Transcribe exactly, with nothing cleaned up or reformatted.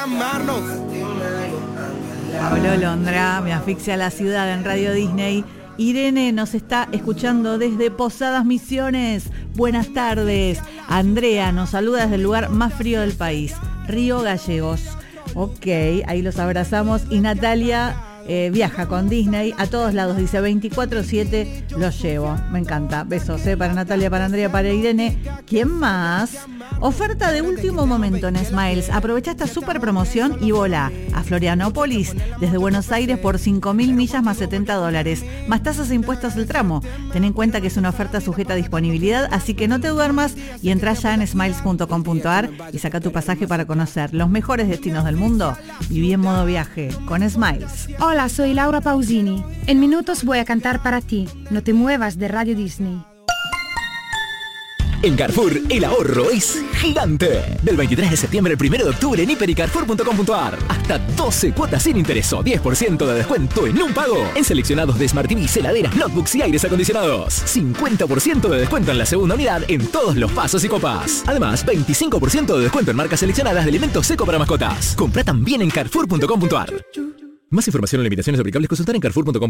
Pablo Londra, me asfixia la ciudad en Radio Disney. Irene nos está escuchando desde Posadas Misiones. Buenas tardes. Andrea nos saluda desde el lugar más frío del país, Río Gallegos. Ok, ahí los abrazamos. Y Natalia eh, viaja con Disney a todos lados, dice veinticuatro siete los llevo. Me encanta. Besos eh, para Natalia, para Andrea, para Irene. ¿Quién más? Oferta de último momento en Smiles. Aprovecha esta super promoción y volá a Florianópolis desde Buenos Aires por cinco mil millas más setenta dólares, más tasas e impuestos el tramo. Ten en cuenta que es una oferta sujeta a disponibilidad, así que no te duermas y entra ya en smiles punto com punto a r y saca tu pasaje para conocer los mejores destinos del mundo. Viví en modo viaje con Smiles. Hola, soy Laura Pausini. En minutos voy a cantar para ti. No te muevas de Radio Disney. En Carrefour, el ahorro es gigante. Del veintitrés de septiembre al primero de octubre en hiper y carrefour punto com punto a r. Hasta doce cuotas sin interés o diez por ciento de descuento en un pago. En seleccionados de Smart T V, heladeras, notebooks y aires acondicionados. cincuenta por ciento de descuento en la segunda unidad en todos los pasos y copas. Además, veinticinco por ciento de descuento en marcas seleccionadas de alimentos seco para mascotas. Compra también en carrefour punto com punto a r. Más información o limitaciones aplicables consultar en carrefour punto com punto a r.